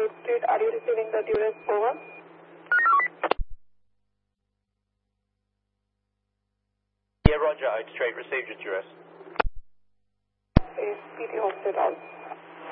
Oak Street. Are you receiving the duress? Over. Yeah, roger, Oak Street, received your duress. Is PT Homestead out.